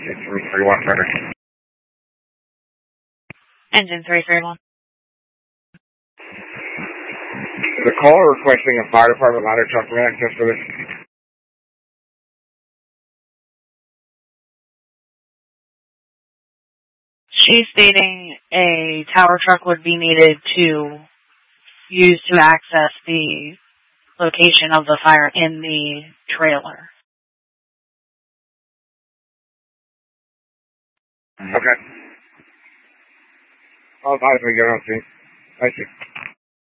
331 Frederick. Engine 331. The caller requesting a fire department ladder truck access for this. She's stating a tower truck would be needed to use to access the location of the fire in the trailer. Okay. I'll advise we get on scene. Thank you.